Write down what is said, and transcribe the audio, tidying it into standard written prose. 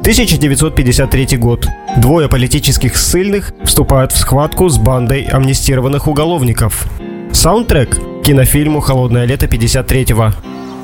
1953 год. Двое политических ссыльных вступают в схватку с бандой амнистированных уголовников. Саундтрек к кинофильму «Холодное лето» 1953-го.